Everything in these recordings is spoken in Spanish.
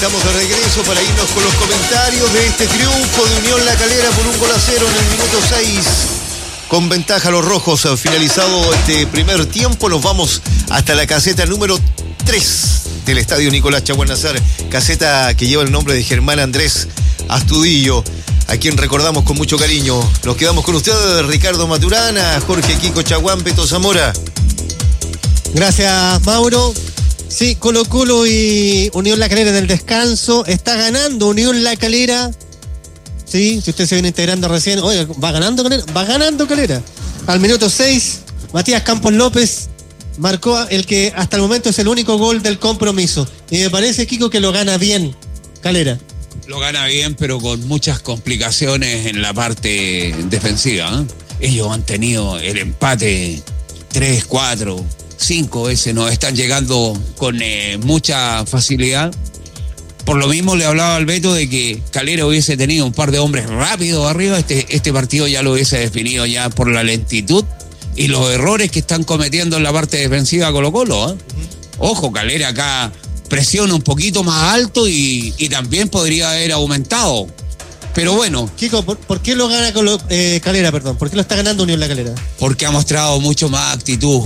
Estamos de regreso para irnos con los comentarios de este triunfo de Unión La Calera por 1-0 en el minuto 6. Con ventaja los rojos. Finalizado este primer tiempo, nos vamos hasta la caseta número 3 del estadio Nicolás Chaguán-Nazar. Caseta que lleva el nombre de Germán Andrés Astudillo, a quien recordamos con mucho cariño. Nos quedamos con ustedes, Ricardo Maturana, Jorge Kiko Chaguán, Beto Zamora. Gracias, Mauro. Sí, Colo-Colo y Unión La Calera en el descanso. Está ganando Unión La Calera. Sí, si usted se viene integrando recién. Oye, ¿va ganando Calera? Va ganando Calera. Al minuto 6, Matías Campos López marcó el que hasta el momento es el único gol del compromiso. Y me parece, Kiko, que lo gana bien Calera. Lo gana bien, pero con muchas complicaciones en la parte defensiva, ¿eh? Ellos han tenido el empate 3, 4, 5 veces, nos están llegando con mucha facilidad. Por lo mismo le hablaba al Beto de que Calera hubiese tenido un par de hombres rápidos arriba, este partido ya lo hubiese definido ya por la lentitud y los errores que están cometiendo en la parte defensiva Colo-Colo, ¿eh? Ojo, Calera acá presiona un poquito más alto y también podría haber aumentado. Pero bueno. Kiko, ¿por qué lo gana Calera, perdón? ¿Por qué lo está ganando Unión La Calera? Porque ha mostrado mucho más actitud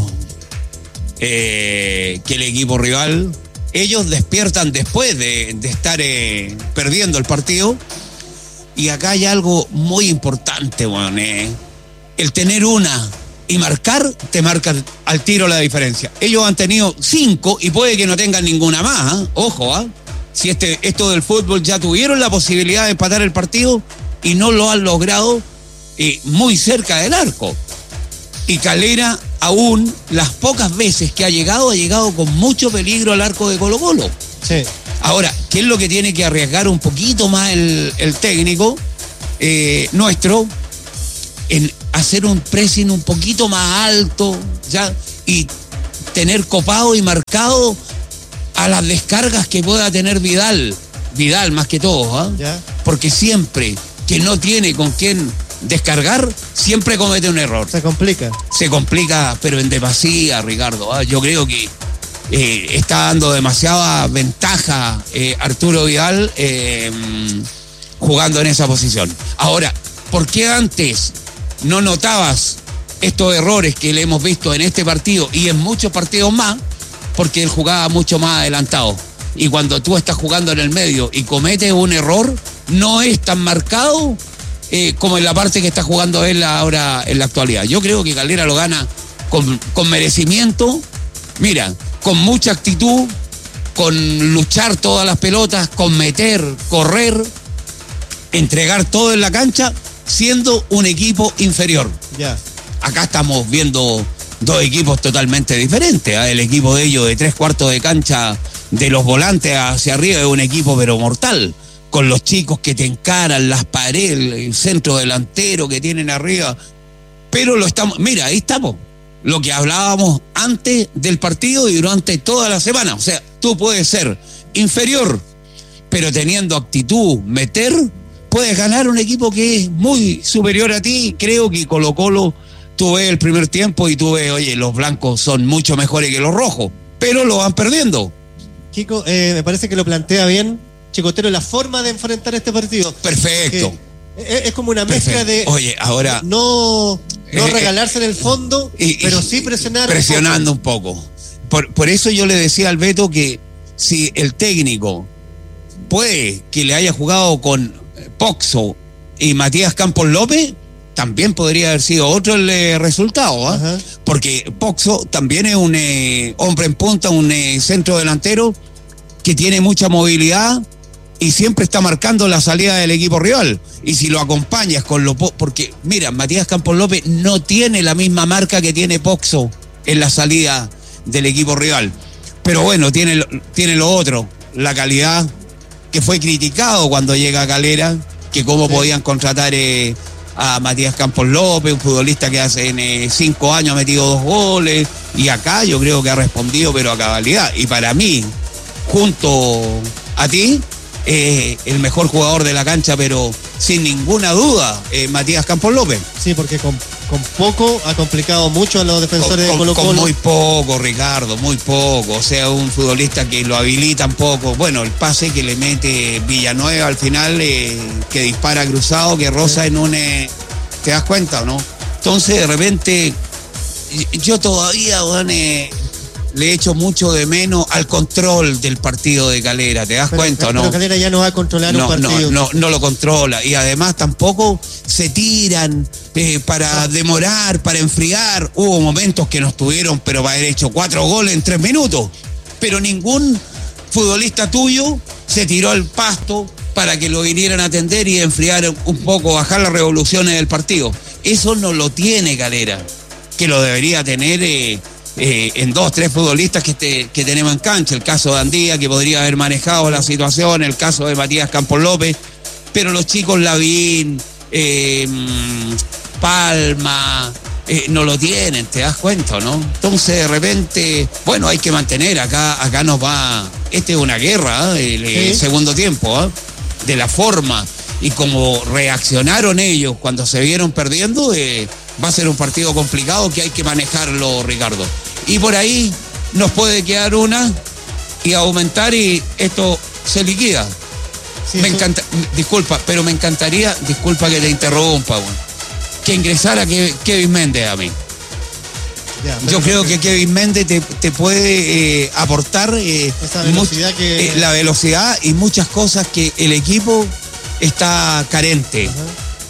que el equipo rival. Ellos despiertan después de estar perdiendo el partido. Y acá hay algo muy importante, bueno, el tener una y marcar, te marca al tiro la diferencia. Ellos han tenido 5 y puede que no tengan ninguna más, ¿eh? Ojo, ¿eh? Si esto del fútbol ya tuvieron la posibilidad de empatar el partido y no lo han logrado muy cerca del arco. Y Calera, aún las pocas veces que ha llegado con mucho peligro al arco de Colo-Colo. Sí. Ahora, ¿qué es lo que tiene que arriesgar un poquito más el técnico nuestro? En hacer un pressing un poquito más alto, ¿ya? Y tener copado y marcado a las descargas que pueda tener Vidal más que todo, ¿eh? ¿Ya? Porque siempre que no tiene con quién descargar, siempre comete un error. Se complica, pero en demasía, Ricardo, ¿eh? Yo creo que está dando demasiada ventaja Arturo Vidal jugando en esa posición. Ahora, ¿por qué antes no notabas estos errores que le hemos visto en este partido y en muchos partidos más? Porque él jugaba mucho más adelantado. Y cuando tú estás jugando en el medio y cometes un error, no es tan marcado como en la parte que está jugando él ahora en la actualidad. Yo creo que Calera lo gana con merecimiento, mira, con mucha actitud, con luchar todas las pelotas, con meter, correr, entregar todo en la cancha, siendo un equipo inferior. Ya. Acá estamos viendo dos equipos totalmente diferentes, ¿eh? El equipo de ellos de 3/4 de cancha de los volantes hacia arriba es un equipo pero mortal, con los chicos que te encaran, las paredes, el centro delantero que tienen arriba. Pero mira, ahí estamos, lo que hablábamos antes del partido y durante toda la semana. O sea, tú puedes ser inferior, pero teniendo actitud, puedes ganar un equipo que es muy superior a ti. Creo que Colo-Colo, tú ves el primer tiempo y tú ves, oye, los blancos son mucho mejores que los rojos, pero lo van perdiendo. Kiko, me parece que lo plantea bien Chicotero, la forma de enfrentar este partido. Perfecto. Es como una mezcla de... Oye, ahora... No regalarse en el fondo, pero sí presionar. Presionando un poco. Por eso yo le decía al Beto que si el técnico puede que le haya jugado con Poxo y Matías Campos López, también podría haber sido otro el resultado, ¿eh? Porque Poxo también es un hombre en punta, un centro delantero que tiene mucha movilidad y siempre está marcando la salida del equipo rival. Y si lo acompañas con porque mira, Matías Campos López no tiene la misma marca que tiene Poxo en la salida del equipo rival. Pero bueno, tiene lo otro, la calidad, que fue criticado cuando llega a Calera, que cómo podían contratar a Matías Campos López, un futbolista que hace en 5 años ha metido 2 goles, y acá yo creo que ha respondido pero a cabalidad. Y para mí, junto a ti, el mejor jugador de la cancha, pero sin ninguna duda, Matías Campos López. Sí, porque con poco ha complicado mucho a los defensores de Colo-Colo. Con muy poco, Ricardo, muy poco. O sea, un futbolista que lo habilita un poco. Bueno, el pase que le mete Villanueva al final, que dispara cruzado, que roza en un... ¿te das cuenta o no? Entonces, de repente, yo todavía, bueno, le echo mucho de menos al control del partido de Calera, ¿te das cuenta o no? Pero Calera ya no va a controlar un partido. No lo controla. Y además tampoco se tiran para demorar, para enfriar. Hubo momentos que nos tuvieron, pero para haber hecho 4 goles en 3 minutos. Pero ningún futbolista tuyo se tiró al pasto para que lo vinieran a atender y enfriar un poco, bajar las revoluciones del partido. Eso no lo tiene Calera, que lo debería tener... en 2, 3 futbolistas que tenemos en cancha. El caso de Andía, que podría haber manejado la situación, el caso de Matías Campos López, pero los chicos Lavín, Palma, no lo tienen, ¿te das cuenta, no? Entonces, de repente, bueno, hay que mantener, acá nos va, es una guerra, el segundo tiempo, de la forma y como reaccionaron ellos cuando se vieron perdiendo, va a ser un partido complicado que hay que manejarlo, Ricardo. Y por ahí nos puede quedar una y aumentar y esto se liquida. Sí, me encanta, disculpa, pero me encantaría, disculpa que te interrumpa, bueno, que ingresara Kevin Méndez a mí. Ya, yo creo que Kevin Méndez te puede aportar esa velocidad la velocidad y muchas cosas que el equipo está carente. Ajá.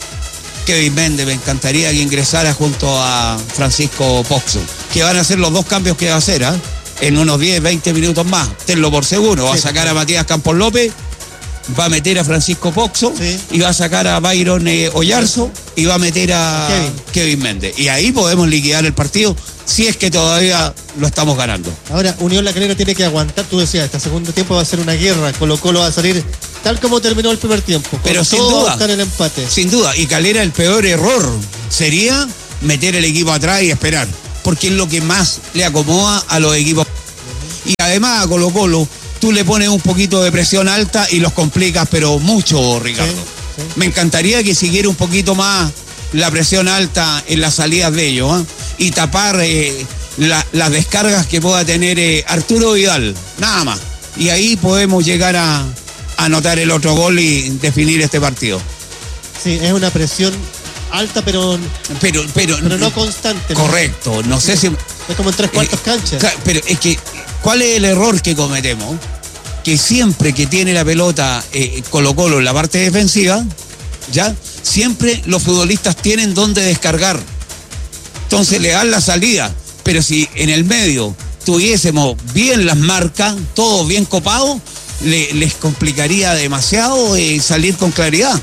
Kevin Méndez, me encantaría que ingresara junto a Francisco Poxo, que van a ser los 2 cambios que va a hacer, en unos 10, 20 minutos más, tenlo por seguro. Va a sacar a Matías Campos López, va a meter a Francisco Poxo, y va a sacar a Byron Oyarzo, y va a meter a Kevin Méndez. Y ahí podemos liquidar el partido, si es que todavía lo estamos ganando. Ahora, Unión La Calera tiene que aguantar, tú decías, este segundo tiempo va a ser una guerra, Colo-Colo va a salir tal como terminó el primer tiempo. Pero sin duda, buscar el empate. Sin duda, y Calera el peor error sería meter el equipo atrás y esperar, porque es lo que más le acomoda a los equipos. Y además a Colo-Colo, tú le pones un poquito de presión alta y los complicas, pero mucho, Ricardo. Sí. Me encantaría que siguiera un poquito más la presión alta en las salidas de ellos, y tapar las descargas que pueda tener Arturo Vidal, nada más. Y ahí podemos llegar a anotar el otro gol y definir este partido. Sí, es una presión alta, pero no constante. Correcto, no sé si... Es como en 3/4 canchas. Pero es que, ¿cuál es el error que cometemos? Que siempre que tiene la pelota Colo-Colo en la parte defensiva, ¿ya? Siempre los futbolistas tienen donde descargar. Entonces le dan la salida. Pero si en el medio tuviésemos bien las marcas, todo bien copado, les complicaría demasiado salir con claridad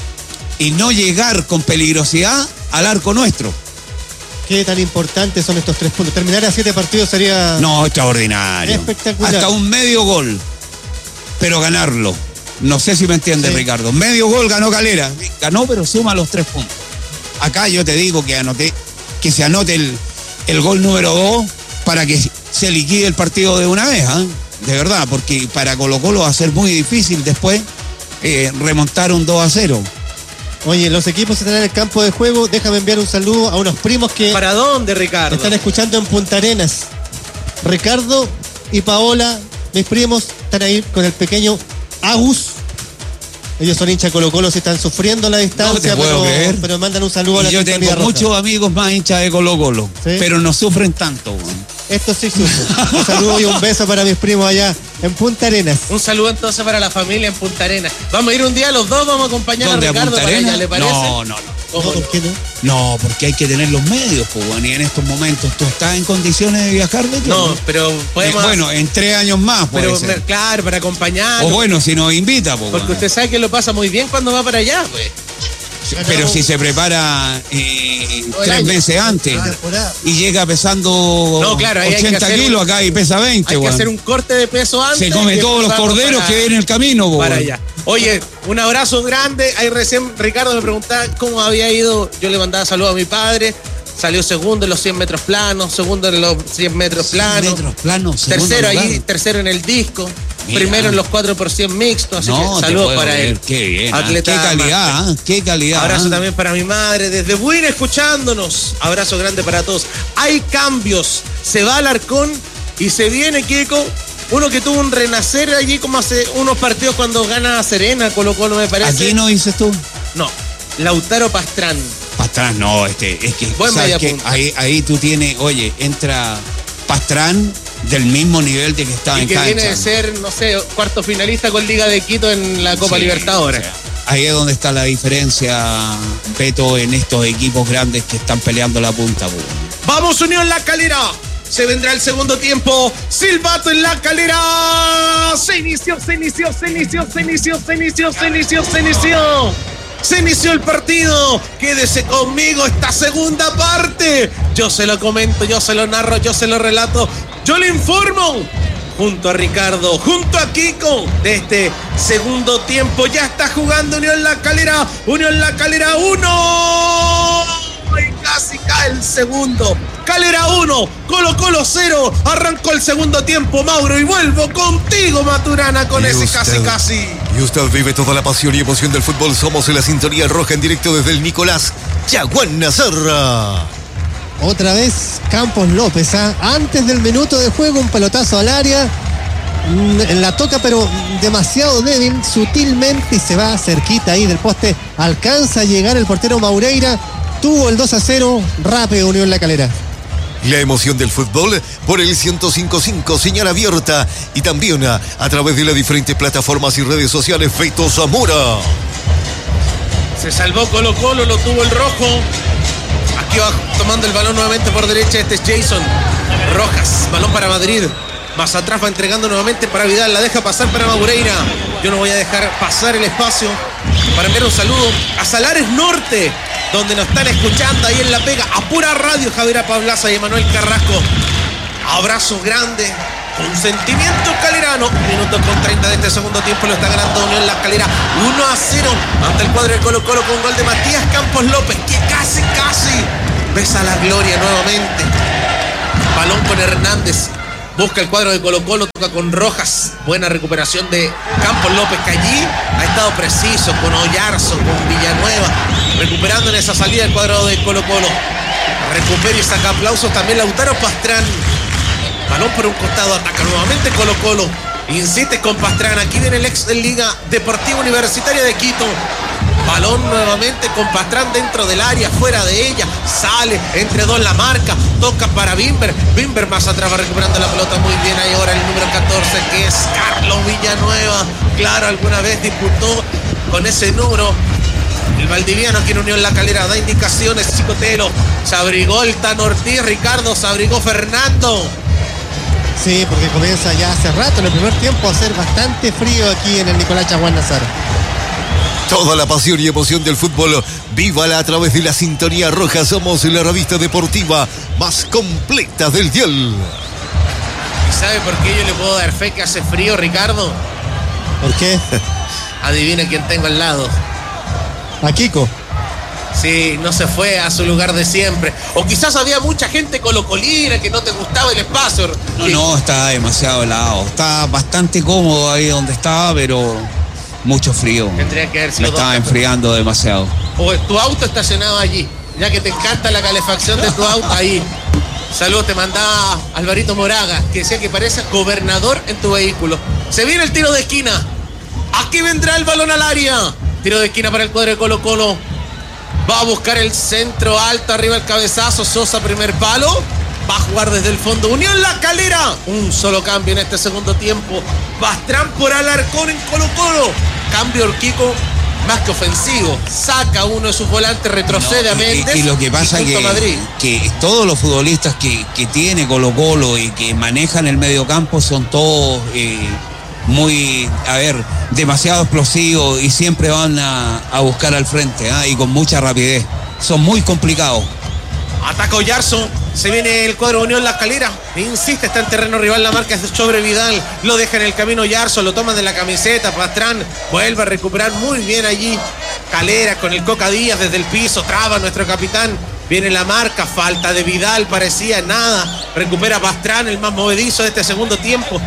y no llegar con peligrosidad al arco nuestro. ¿Qué tan importantes son estos 3 puntos? Terminar a 7 partidos sería... No, extraordinario. Espectacular. Hasta un medio gol, pero ganarlo. No sé si me entiendes, Ricardo. Medio gol ganó Calera. Ganó, pero suma los 3 puntos. Acá yo te digo que se anote el gol número 2 para que se liquide el partido de una vez, de verdad, porque para Colo-Colo va a ser muy difícil después remontar un 2-0. Oye, los equipos están en el campo de juego. Déjame enviar un saludo a unos primos que... ¿Para dónde, Ricardo? Están escuchando en Punta Arenas. Ricardo y Paola, mis primos, están ahí con el pequeño Agus. Ellos son hinchas de Colo-Colo, se están sufriendo la distancia, pero mandan un saludo a la Yo tengo muchos amigos más hinchas de Colo-Colo, pero no sufren tanto. Esto sí sufre. Un saludo y un beso para mis primos allá en Punta Arenas. Un saludo entonces para la familia en Punta Arenas. Vamos a ir un día los dos, vamos a acompañar a Ricardo para allá, ¿le parece? No. ¿Por qué no? No, porque hay que tener los medios, pues, bueno, y en estos momentos, ¿tú estás en condiciones de viajar de todo? No, pero podemos... bueno, en 3 años más puede ser. Claro, para acompañar. O bueno, si nos invita, pues. Porque usted sabe que lo pasa muy bien cuando va para allá, pues. Pero si se prepara 3 meses antes y llega pesando 80 kilos acá y pesa 20. Hay que hacer un corte de peso antes. Se come todos los corderos que ven en el camino. Para allá. Oye, un abrazo grande. Ahí recién Ricardo me preguntaba cómo había ido. Yo le mandaba saludos a mi padre. Salió segundo en los 100 metros planos, segundo en los 100 metros planos. 100 metros planos, tercero ahí, tercero en el disco. Mira. Primero en los 4x100 mixtos, así No, que te saludos puedo para creer. él. Qué bien. Atleta Qué calidad, qué calidad. Abrazo también para mi madre desde Buin escuchándonos. Abrazo grande para todos. Hay cambios. Se va Alarcón y se viene Kiko. Uno que tuvo un renacer allí como hace unos partidos cuando gana Serena, Colo-Colo me parece. ¿Aquí no dices tú? No, Lautaro Pastrán. Pastrán, no, es que Buen ¿sabes media qué? punta. Ahí tú tienes, oye, entra Pastrán del mismo nivel de que estaba Y en que cancha. viene de ser, no sé, cuarto finalista con Liga de Quito en la Copa Sí, Libertadores. o sea, ahí es donde está la diferencia, Beto, en estos equipos grandes que están peleando la punta. Po. Vamos Unión La Calera. Se vendrá el segundo tiempo. Silbato en La Calera. Se inició el partido. Quédese conmigo esta segunda parte. Yo se lo comento, yo se lo narro, yo se lo relato, yo le informo. Junto a Ricardo, junto a Kiko, de este segundo tiempo. Ya está jugando Unión La Calera. Unión La Calera 1. Y casi cae el segundo. Calera 1, Colo-Colo 0. Arrancó el segundo tiempo, Mauro. Y vuelvo contigo, Maturana, con Y ese usted- casi. Y usted vive toda la pasión y emoción del fútbol. Somos en la sintonía roja en directo desde el Nicolás Yaguán Nazarra. Otra vez Campos López, ¿ah? Antes del minuto de juego, un pelotazo al área. La toca, pero demasiado débil, sutilmente, y se va cerquita ahí del poste. Alcanza a llegar el portero Maureira. Tuvo el 2-0, rápido Unión La Calera. La emoción del fútbol por el 105.5, señal abierta. Y también a través de las diferentes plataformas y redes sociales. Beto Zamora. Se salvó Colo-Colo, lo tuvo el rojo. Aquí va tomando el balón nuevamente por derecha. Este es Jason Rojas. Balón para Madrid. Más atrás va entregando nuevamente para Vidal. La deja pasar para Maureira. Yo no voy a dejar pasar el espacio para enviar un saludo a Salares Norte, donde nos están escuchando ahí en La Pega. A pura radio, Javier Apablaza y Emanuel Carrasco. Abrazo grande. Consentimiento calerano. Minuto con 30 de este segundo tiempo. Lo está ganando Unión La Calera 1-0 ante el cuadro de Colo-Colo con gol de Matías Campos López, que casi besa la gloria nuevamente. Balón con Hernández. Busca el cuadro de Colo-Colo, toca con Rojas. Buena recuperación de Campos López, que allí ha estado preciso con Oyarzo, con Villanueva, recuperando en esa salida el cuadro de Colo-Colo. Recupera y saca aplausos también Lautaro Pastrán. Balón por un costado, ataca nuevamente Colo-Colo. Insiste con Pastrán. Aquí viene el ex de Liga Deportiva Universitaria de Quito. Balón nuevamente con Pastrán dentro del área, fuera de ella. Sale, entre dos la marca. Toca para Bimber. Bimber más atrás va recuperando la pelota muy bien. Ahí ahora el número 14, que es Carlos Villanueva. Claro, alguna vez disputó con ese número. El valdiviano aquí en Unión La Calera da indicaciones, Chicotelo. Se abrigó el Tan Ortiz, Ricardo. Se abrigó Fernando. Sí, porque comienza ya hace rato, en el primer tiempo, a hacer bastante frío aquí en el Nicolás Yaguán Nazarra. Toda la pasión y emoción del fútbol, vívala a través de la sintonía roja. Somos la revista deportiva más completa del dial. ¿Y sabe por qué yo le puedo dar fe que hace frío, Ricardo? ¿Por qué? Adivina quién tengo al lado. A Kiko. Sí, no se fue a su lugar de siempre. O quizás había mucha gente colocolina que no te gustaba el espacio. No, está demasiado helado. Está bastante cómodo ahí donde estaba, pero mucho frío. Tendría que haber sido Lo estaba dos. enfriando demasiado. O tu auto estacionado allí, ya que te encanta la calefacción de tu auto ahí. Saludos, te mandaba Alvarito Moraga, que decía que parece gobernador en tu vehículo. Se viene el tiro de esquina. Aquí vendrá el balón al área. Tiro de esquina para el cuadro de Colo-Colo. Va a buscar el centro alto, arriba el cabezazo. Sosa, primer palo. Va a jugar desde el fondo. Unión La Calera. Un solo cambio en este segundo tiempo. Pastrán por Alarcón en Colo-Colo. Cambio Urquico, más que ofensivo. Saca uno de sus volantes, retrocede a Méndez. Y lo que pasa y junto a Madrid. que todos los futbolistas que tiene Colo-Colo y que manejan el mediocampo son todos muy, demasiado explosivos y siempre van a buscar al frente, y con mucha rapidez. Son muy complicados. Ataca Oyarzo. Se viene el cuadro Unión La Calera. Insiste, está en terreno rival. La marca es sobre Vidal. Lo deja en el camino Oyarzo. Lo toman de la camiseta. Pastrán vuelve a recuperar muy bien allí. Calera con el Coca Díaz desde el piso. Traba nuestro capitán. Viene la marca. Falta de Vidal. Parecía nada. Recupera Pastrán, el más movedizo de este segundo tiempo.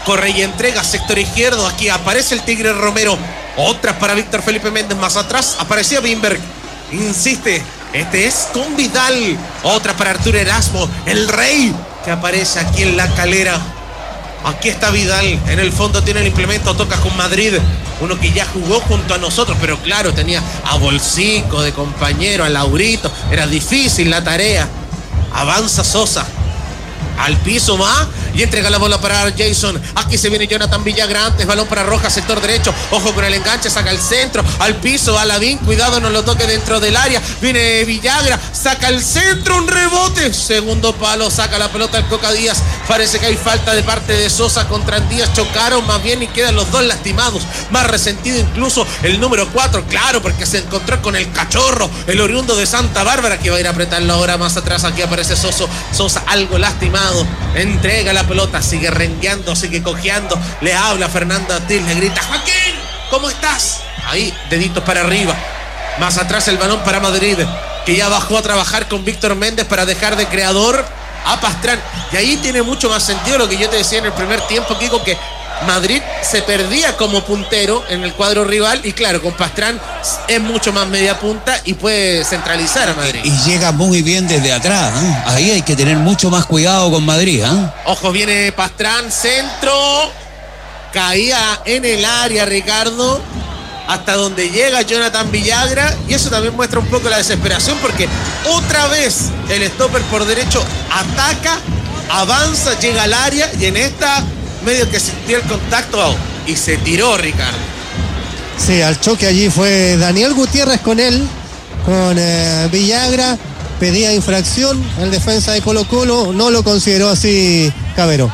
Corre y entrega, sector izquierdo. Aquí aparece el Tigre Romero. Otra para Víctor Felipe Méndez. Más atrás aparecía Bimberg. Insiste. Este es con Vidal. Otra para Arturo Erasmo. El rey que aparece aquí en La Calera. Aquí está Vidal. En el fondo tiene el implemento. Toca con Madrid. Uno que ya jugó junto a nosotros. Pero claro, tenía a Bolsico de compañero, a Laurito. Era difícil la tarea. Avanza Sosa. Al piso va y entrega la bola para Jason. Aquí se viene Jonathan Villagra antes. Balón para Rojas, sector derecho. Ojo con el enganche, saca el centro. Al piso, Aladín. Cuidado, no lo toque dentro del área. Viene Villagra, saca el centro. Un rebote. Segundo palo, saca la pelota el Coca Díaz. Parece que hay falta de parte de Sosa contra Díaz. Chocaron más bien y quedan los dos lastimados. Más resentido incluso el número 4. Claro, porque se encontró con el cachorro, el oriundo de Santa Bárbara, que va a ir a apretarlo ahora más atrás. Aquí aparece Sosa algo lastimado. Entrega la pelota, sigue rengueando, sigue cojeando. Le habla Fernando Atil, le grita: Joaquín, ¿cómo estás? Ahí, deditos para arriba. Más atrás el balón para Madrid, que ya bajó a trabajar con Víctor Méndez para dejar de creador a Pastrán. Y ahí tiene mucho más sentido lo que yo te decía en el primer tiempo, Kiko, que Madrid se perdía como puntero en el cuadro rival y claro, con Pastrán es mucho más media punta y puede centralizar a Madrid. Y llega muy bien desde atrás, ¿eh? Ahí hay que tener mucho más cuidado con Madrid, ¿eh? Ojo, viene Pastrán, centro, caía en el área Ricardo, hasta donde llega Jonathan Villagra, y eso también muestra un poco la desesperación porque otra vez el stopper por derecho ataca, avanza, llega al área y en esta medio que sintió el contacto y se tiró Ricardo. Sí, al choque allí fue Daniel Gutiérrez con él, con Villagra, pedía infracción, el defensa de Colo-Colo no lo consideró así Cavero.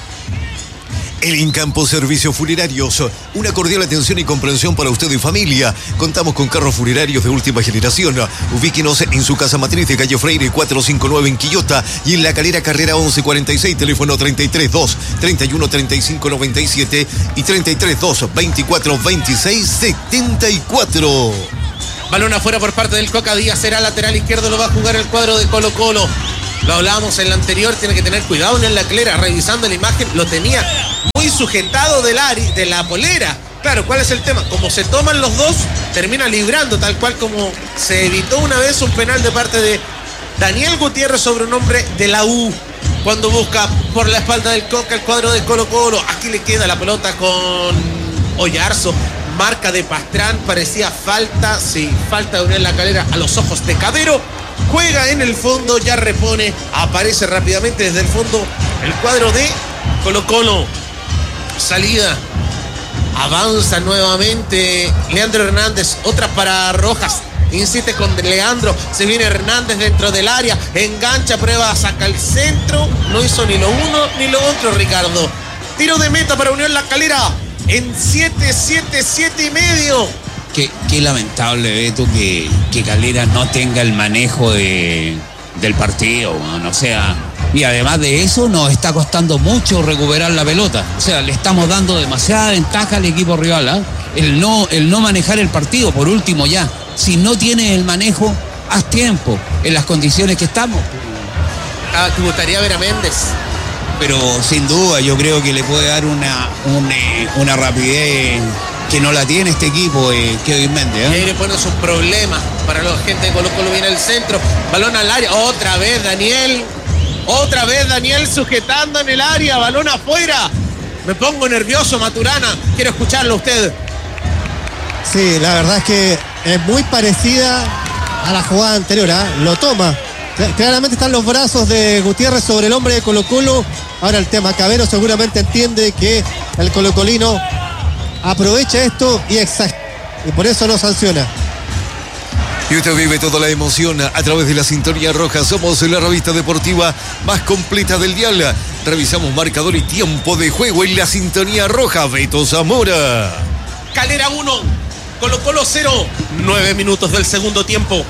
El Incampo Servicios Funerarios, una cordial atención y comprensión para usted y familia. Contamos con carros funerarios de última generación. Ubíquenos en su casa matriz de calle Freire 459 en Quillota y en La Calera Carrera 1146, teléfono 332-313597 y 332-242674. Balón afuera por parte del Coca Díaz, será lateral izquierdo, lo va a jugar el cuadro de Colo-Colo. Lo hablábamos en la anterior, tiene que tener cuidado en la Calera, revisando la imagen, lo tenía muy sujetado de la polera. Claro, ¿cuál es el tema? Como se toman los dos, termina librando, tal cual como se evitó una vez un penal de parte de Daniel Gutiérrez sobre un hombre de la U, cuando busca por la espalda del Coca el cuadro de Colo-Colo. Aquí le queda la pelota con Oyarzo, marca de Pastrán, parecía falta, sí, falta de Unión La Calera a los ojos de Cavero. Juega en el fondo, ya repone, aparece rápidamente desde el fondo el cuadro de Colo-Colo. Salida, avanza nuevamente Leandro Hernández, otra para Rojas, insiste con Leandro, se viene Hernández dentro del área, engancha, prueba, saca el centro, no hizo ni lo uno ni lo otro Ricardo. Tiro de meta para Unión La Calera en 7-7-7-5. Qué lamentable, Beto, que Calera no tenga el manejo del partido, ¿no? O sea, y además de eso nos está costando mucho recuperar la pelota. O sea, le estamos dando demasiada ventaja al equipo rival, ¿eh? El no manejar el partido. Por último, ya, si no tienes el manejo, haz tiempo en las condiciones que estamos. ¿Te gustaría ver a Méndez? Pero sin duda yo creo que le puede dar una rapidez que no la tiene este equipo, Kevin Méndez, Y ahí le pone sus problemas para la gente de Colo-Colo. Viene el centro, balón al área, otra vez Daniel sujetando en el área, balón afuera. Me pongo nervioso, Maturana, quiero escucharlo a usted. Sí, la verdad es que es muy parecida a la jugada anterior, ¿eh? Lo toma. Claramente están los brazos de Gutiérrez sobre el hombre de Colo-Colo. Ahora el tema, Cavero seguramente entiende que el colocolino aprovecha esto y por eso no sanciona. Y usted vive toda la emoción a través de la Sintonía Roja. Somos la revista deportiva más completa del dial. Revisamos marcador y tiempo de juego en la Sintonía Roja. Beto Zamora. Calera 1, Colo-Colo 0, 9 minutos del segundo tiempo.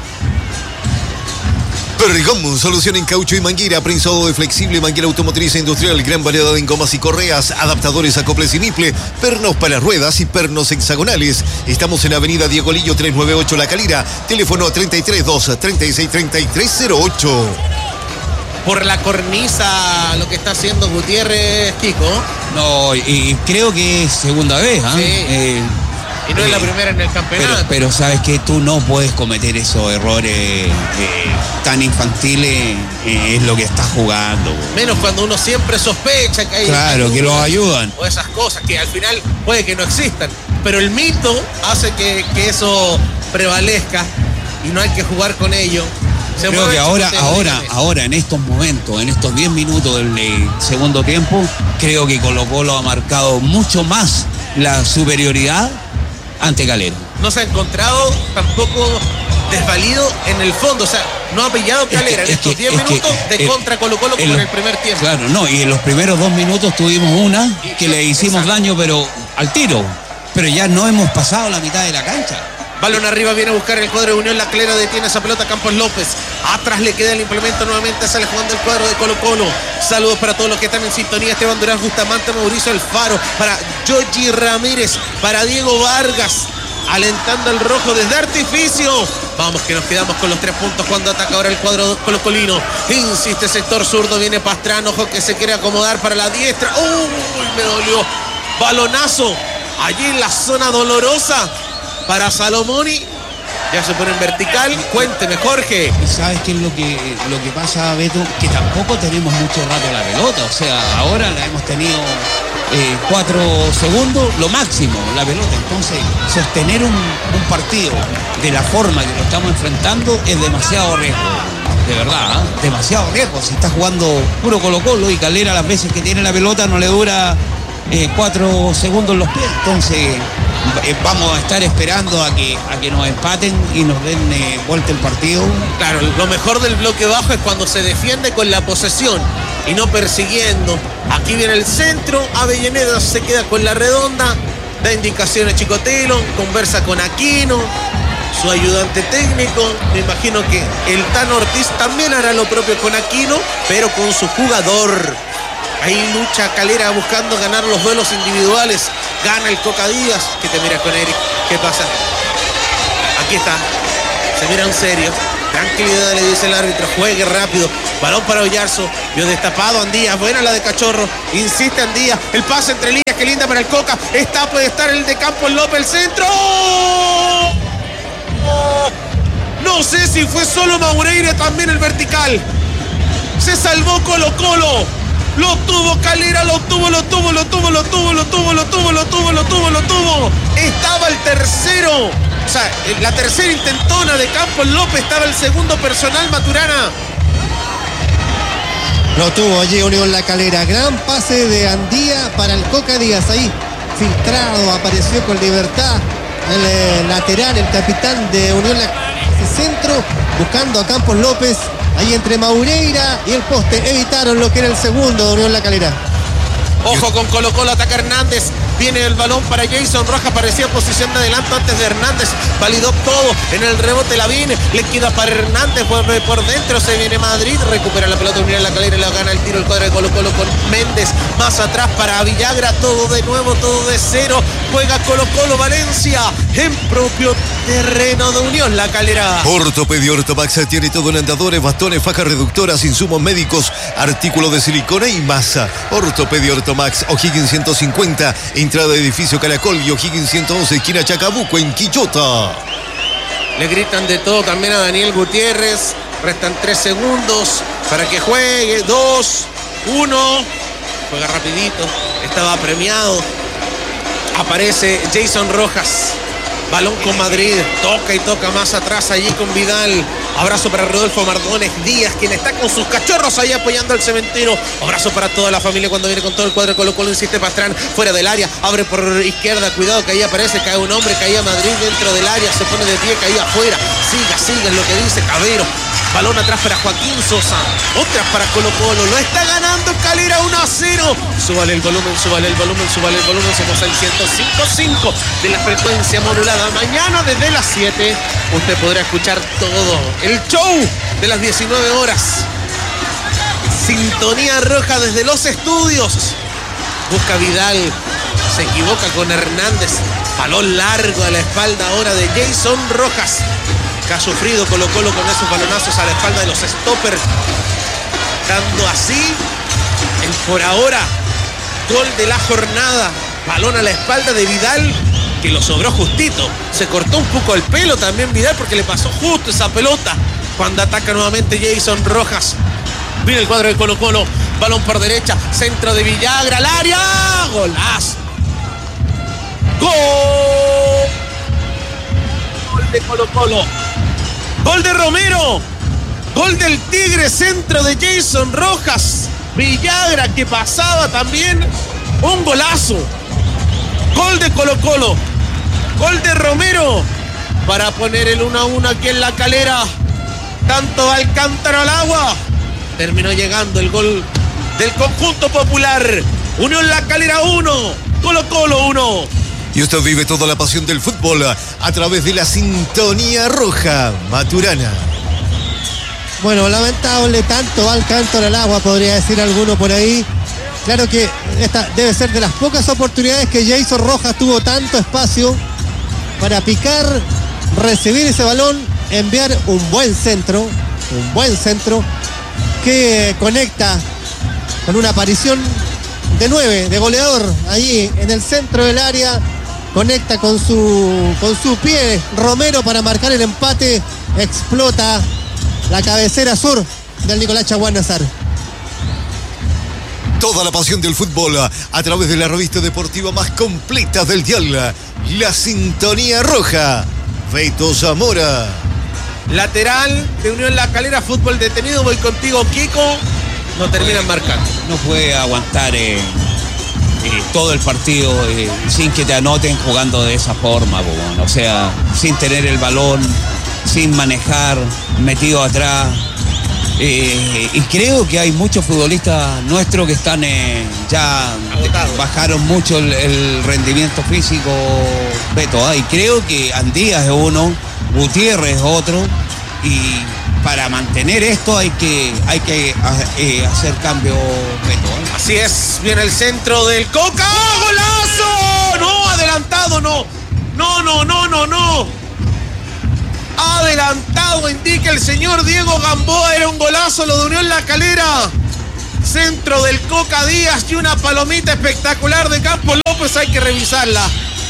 Perdigón, solución en caucho y manguera, prensado de flexible, manguera automotriz e industrial, gran variedad en gomas y correas, adaptadores, acoples y niple, pernos para ruedas y pernos hexagonales. Estamos en Avenida Diego Lillo 398 La Calera, teléfono 332-363308. por la cornisa lo que está haciendo Gutiérrez, Kiko. No, y creo que es segunda vez, ¿ah? Sí. Y no es la primera en el campeonato. Pero sabes que tú no puedes cometer esos errores tan infantiles, es lo que estás jugando. Menos cuando uno siempre sospecha que hay... Claro, que los ayudan. O esas cosas que al final puede que no existan. Pero el mito hace que eso prevalezca y no hay que jugar con ello. Creo que ahora, en estos momentos, en estos 10 minutos del segundo tiempo, creo que Colo-Colo ha marcado mucho más la superioridad ante Calera. No se ha encontrado tampoco desvalido en el fondo, o sea, no ha pillado Calera en estos 10 minutos de contra Colo-Colo como en el primer tiempo. Claro, no, y en los primeros 2 minutos tuvimos una que le hicimos daño, pero al tiro. Pero ya no hemos pasado la mitad de la cancha. Balón arriba, viene a buscar el cuadro de Unión La Calera, detiene esa pelota Campos López. Atrás le queda el implemento nuevamente, sale jugando el cuadro de Colo-Colo. Saludos para todos los que están en sintonía. Esteban Durán, Bustamante, Mauricio Alfaro, para Yogi Ramírez, para Diego Vargas, alentando el rojo desde artificio. Vamos que nos quedamos con los 3 puntos cuando ataca ahora el cuadro colocolino. Insiste sector zurdo, viene Pastrano, ojo que se quiere acomodar para la diestra. ¡Uy! Me dolió. Balonazo allí en la zona dolorosa para Salomoni. Ya se pone en vertical. Cuénteme, Jorge. ¿Y sabes qué es lo que pasa, Beto? Que tampoco tenemos mucho rato la pelota. O sea, ahora la hemos tenido 4 segundos, lo máximo, la pelota. Entonces, sostener un partido de la forma que lo estamos enfrentando es demasiado riesgo. De verdad, ¿eh? Demasiado riesgo. Si está jugando puro Colo-Colo y Calera las veces que tiene la pelota no le dura 4 segundos los pies. Entonces vamos a estar esperando a que nos empaten y nos den vuelta el partido. Claro, lo mejor del bloque bajo es cuando se defiende con la posesión y no persiguiendo. Aquí viene el centro, Avellaneda se queda con la redonda, da indicaciones Chicotelo, conversa con Aquino, su ayudante técnico. Me imagino que el Tano Ortiz también hará lo propio con Aquino, pero con su jugador. Ahí lucha Calera buscando ganar los duelos individuales. Gana el Coca Díaz. ¿Qué te miras con Eric? ¿Qué pasa? Aquí está. Se miran serios. Tranquilidad, le dice el árbitro. Juegue rápido. Balón para Oyarzo. Vio destapado Andías. Buena la de Cachorro. Insiste Andías. El pase entre líneas. Qué linda para el Coca. Puede estar el de Campos López. El centro. No sé si fue solo Maureira, también el vertical. Se salvó Colo-Colo. Lo tuvo Calera, lo tuvo. Estaba el tercero. O sea, la tercera intentona de Campos López. Estaba el segundo personal, Maturana. Lo tuvo allí Unión La Calera. Gran pase de Andía para el Coca Díaz. Ahí filtrado, apareció con libertad el lateral, el capitán de Unión La Calera. Centro, buscando a Campos López. Ahí entre Maureira y el poste evitaron lo que era el segundo de Unión La Calera. Ojo con Colo-Colo, ataca Hernández. Viene el balón para Jason Rojas, parecía posición de adelanto antes de Hernández. Validó todo, en el rebote la viene. Le queda para Hernández, por dentro se viene Madrid. Recupera la pelota, Unión La Calera y la gana el tiro el cuadro de Colo-Colo con Méndez. Más atrás para Villagra, todo de nuevo, todo de cero. Juega Colo-Colo Valencia en propio terreno de Unión La Calera. Ortopedia Ortomax tiene todo en andadores, bastones, fajas reductoras, insumos médicos, artículos de silicona y masa. Ortopedia Ortomax, O'Higgins 150, entrada de edificio Caracol y O'Higgins 111, esquina Chacabuco, en Quillota. Le gritan de todo también a Daniel Gutiérrez. Restan 3 segundos para que juegue. 2, 1. Juega rapidito. Estaba premiado. Aparece Jason Rojas. Balón con Madrid. Toca y toca más atrás allí con Vidal. Abrazo para Rodolfo Mardones Díaz, quien está con sus cachorros ahí apoyando al cementero. Abrazo para toda la familia cuando viene con todo el cuadro de Colo-Colo. Insiste Pastrán, fuera del área. Abre por izquierda. Cuidado que ahí aparece. Cae un hombre. Caía Madrid dentro del área. Se pone de pie. Caía afuera. Siga es lo que dice Cabero. Balón atrás para Joaquín Sosa. Otra para Colo-Colo. Lo está ganando Calera 1-0. Súbale el volumen. Somos el 105.5 de la frecuencia modulada. Mañana desde las 7 usted podrá escuchar todo el show de las 19 horas. Sintonía roja desde los estudios. Busca Vidal. Se equivoca con Hernández. Balón largo a la espalda ahora de Jason Rojas, que ha sufrido Colo-Colo con esos balonazos a la espalda de los stoppers. dando así el por ahora gol de la jornada. Balón a la espalda de Vidal, que lo sobró justito. Se cortó un poco el pelo también Vidal porque le pasó justo esa pelota cuando ataca nuevamente Jason Rojas. Viene el cuadro de Colo-Colo, balón por derecha, centro de Villagra al área, golazo. Gol de Colo-Colo, gol de Romero, gol del Tigre, centro de Jason Rojas. Villagra que pasaba también, un golazo. Gol de Colo-Colo, gol de Romero para poner el 1-1 aquí en La Calera. Tanto Alcántara al agua. Terminó llegando el gol del conjunto popular. Unión La Calera 1, Colo-Colo 1. Y usted vive toda la pasión del fútbol a través de la sintonía roja Maturana. Bueno, lamentable, tanto Alcántara al agua, podría decir alguno por ahí. Claro que esta debe ser de las pocas oportunidades que Jason Rojas tuvo tanto espacio para picar, recibir ese balón, enviar un buen centro que conecta con una aparición de 9, de goleador, allí en el centro del área, conecta con su pie Romero para marcar el empate, explota la cabecera sur del Nicolás Chaguán Nazar. Toda la pasión del fútbol a través de la revista deportiva más completa del dial, la sintonía roja, Beto Zamora. Lateral de Unión La Calera, fútbol detenido, voy contigo Kiko, no terminan marcando. No puede aguantar todo el partido sin que te anoten jugando de esa forma, bueno, o sea, sin tener el balón, sin manejar, metido atrás. Y creo que hay muchos futbolistas nuestros que están ya bajaron mucho el rendimiento físico, Beto. Y creo que Andías es uno, Gutiérrez es otro, y para mantener esto hay que hacer cambio, Beto. Así es, viene el centro del Coca, ¡golazo! No, adelantado, no. Adelantado, indica el señor Diego Gamboa, era un golazo lo de Unión La Calera. Centro del Coca Díaz y una palomita espectacular de Campos López, hay que revisarla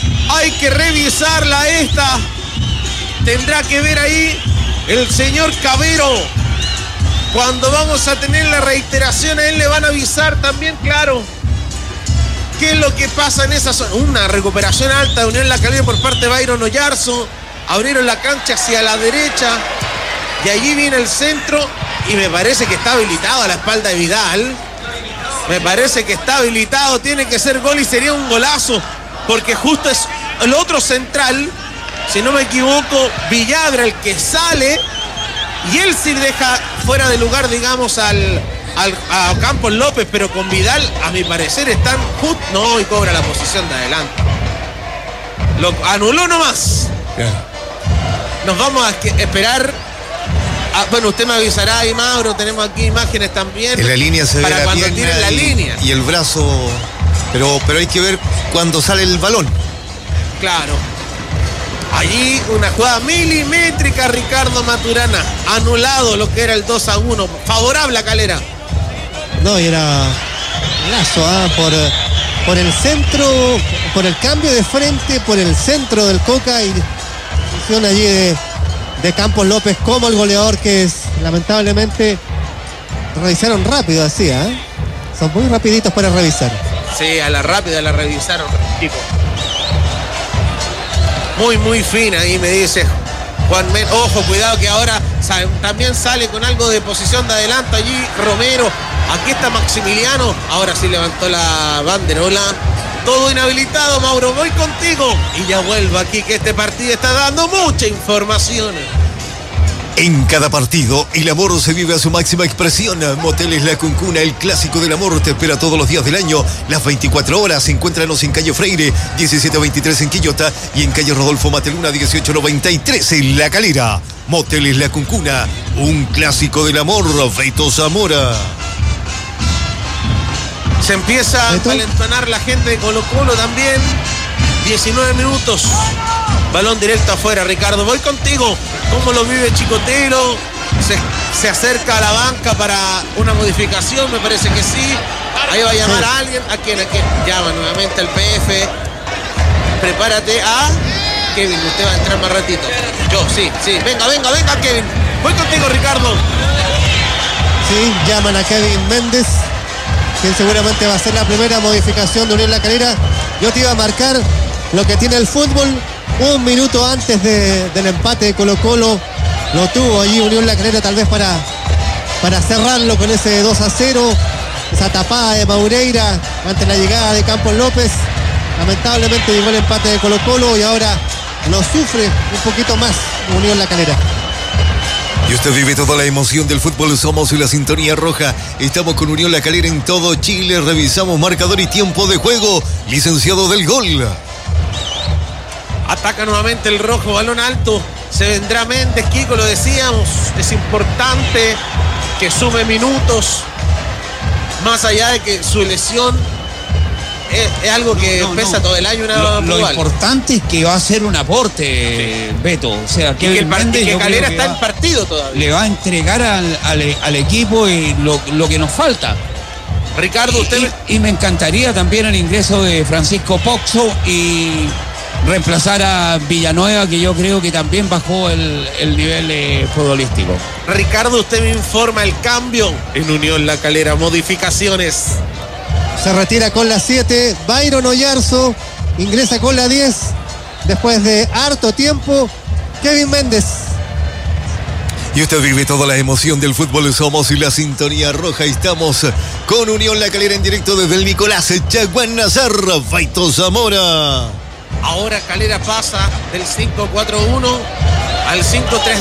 esta. Tendrá que ver ahí el señor Cabero. Cuando vamos a tener la reiteración, a él le van a avisar también, claro, qué es lo que pasa en esa zona. Una recuperación alta de Unión La Calera por parte de Byron Oyarzo. Abrieron la cancha hacia la derecha y allí viene el centro y me parece que está habilitado a la espalda de Vidal. Me parece que está habilitado, tiene que ser gol y sería un golazo porque justo es el otro central, si no me equivoco, Villagra el que sale y él sí deja fuera de lugar, digamos, a Campos López, pero con Vidal a mi parecer están justo, no, y cobra la posición de adelante. Lo anuló nomás. Nos vamos a esperar. Bueno, usted me avisará ahí, Mauro. Tenemos aquí imágenes también. En la línea se ve para la cuando pierna tiren la línea. Y el brazo. Pero hay que ver cuando sale el balón. Claro. Allí una jugada milimétrica, Ricardo Maturana. Anulado lo que era el 2-1. Favorable a Calera. No, y era lazo por el centro, por el cambio de frente, por el centro del Coca y posición allí de Campos López como el goleador que es, lamentablemente, revisaron rápido así, ¿eh? Son muy rapiditos para revisar. Sí, a la rápida la revisaron, chicos. Muy fina ahí, me dice Juan Men. Ojo, cuidado que ahora también sale con algo de posición de adelanto allí Romero. Aquí está Maximiliano. Ahora sí levantó la banderola. Todo inhabilitado, Mauro. Voy contigo. Y ya vuelvo aquí que este partido está dando mucha información. En cada partido, el amor se vive a su máxima expresión. Moteles La Cuncuna, el clásico del amor, te espera todos los días del año, las 24 horas. Encuéntranos en calle Freire, 1723 en Quillota y en calle Rodolfo Mateluna, 1893 en La Calera. Moteles La Cuncuna, un clásico del amor, Beto Zamora. Se empieza a calentonar la gente de Colo-Colo también. 19 minutos. Balón directo afuera, Ricardo. Voy contigo. ¿Cómo lo vive Chicotero? Se acerca a la banca para una modificación, me parece que sí. Ahí va a llamar a alguien. ¿A quién? Llama nuevamente al PF. Prepárate a Kevin, usted va a entrar más ratito. Yo, sí. Venga, Kevin. Voy contigo, Ricardo. Sí, llaman a Kevin Méndez, quien seguramente va a ser la primera modificación de Unión La Calera. Yo te iba a marcar lo que tiene el fútbol. Un minuto antes del empate de Colo-Colo lo tuvo allí Unión La Calera, tal vez para cerrarlo con ese 2-0, esa tapada de Maureira ante la llegada de Campos López. Lamentablemente llegó el empate de Colo-Colo y ahora lo sufre un poquito más Unión La Calera. Y usted vive toda la emoción del fútbol. Somos la Sintonía Roja. Estamos con Unión La Calera en todo Chile. Revisamos marcador y tiempo de juego. Licenciado del gol. Ataca nuevamente el rojo, balón alto. Se vendrá Méndez, Kiko, lo decíamos. Es importante que sume minutos. Más allá de que su lesión es algo que pesa todo el año. Lo importante es que va a ser un aporte, sí. Beto. O sea, que Calera está en partido todavía. Le va a entregar al equipo y lo que nos falta. Ricardo, usted... Y me encantaría también el ingreso de Francisco Poxo y reemplazar a Villanueva, que yo creo que también bajó el nivel futbolístico. Ricardo, usted me informa el cambio en Unión La Calera, modificaciones. Se retira con la 7 Byron Oyarzo, ingresa con la 10 después de harto tiempo Kevin Méndez. Y usted vive toda la emoción del fútbol. Somos la Sintonía Roja. Estamos con Unión La Calera en directo desde el Nicolás Chaguán Nazarra, Faito Zamora. Ahora Calera pasa del 5-4-1 al 5-3-2,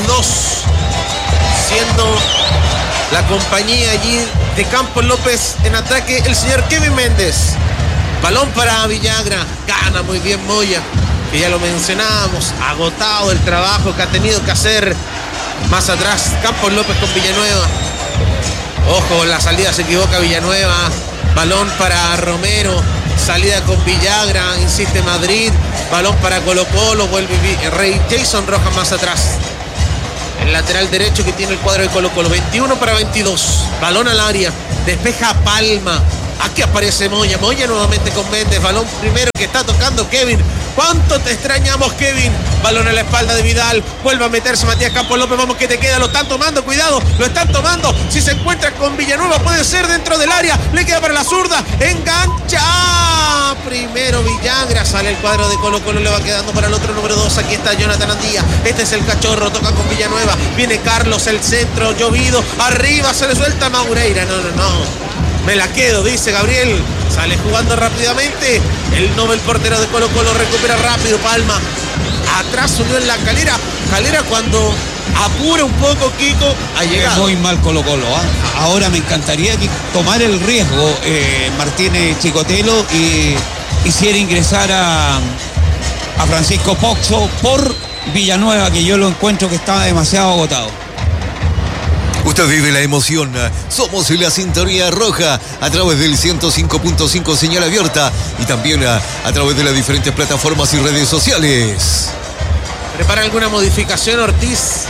siendo la compañía allí de Campos López en ataque el señor Kevin Méndez. Balón para Villagra, gana muy bien Moya, que ya lo mencionábamos, agotado el trabajo que ha tenido que hacer. Más atrás Campos López con Villanueva. Ojo, en la salida se equivoca Villanueva. Balón para Romero, salida con Villagra, insiste Madrid. Balón para Colo-Colo, vuelve Rey Jason Rojas más atrás. El lateral derecho que tiene el cuadro de Colo-Colo, 21-22. Balón al área, despeja Palma. Aquí aparece Moya nuevamente con Méndez. Balón primero que está tocando Kevin. ¿Cuánto te extrañamos, Kevin? Balón en la espalda de Vidal. Vuelve a meterse Matías Campos López. Vamos que te queda. Lo están tomando. Cuidado. Lo están tomando. Si se encuentra con Villanueva puede ser dentro del área. Le queda para la zurda. Engancha. Primero Villagra. Sale el cuadro de Colo-Colo. Le va quedando para el otro número 2. Aquí está Jonathan Andía. Este es el cachorro. Toca con Villanueva. Viene Carlos. El centro. Llovido. Arriba se le suelta Maureira. No. Me la quedo, dice Gabriel. Sale jugando rápidamente. El portero de Colo-Colo recupera rápido. Palma. Atrás Unión La Calera. Calera cuando apura un poco, Kiko, ha llegado. Muy mal Colo-Colo. Ahora me encantaría tomar el riesgo Martínez Chicotelo y hiciera ingresar a Francisco Poxo por Villanueva, que yo lo encuentro que estaba demasiado agotado. Usted vive la emoción. Somos la Sintonía Roja a través del 105.5 señal abierta y también a través de las diferentes plataformas y redes sociales. ¿Prepara alguna modificación, Ortiz?